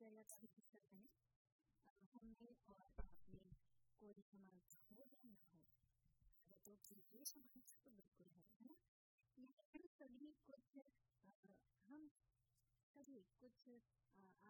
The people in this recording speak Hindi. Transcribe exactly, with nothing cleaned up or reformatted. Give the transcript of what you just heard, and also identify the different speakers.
Speaker 1: दिनचर्या का भी हिस्सा बने, हमें और आपने कोई समानता हो या ना हो, आदतों की ये समानता तो बिल्कुल है, है ना? लेकिन हम सभी कुछ हम सभी कुछ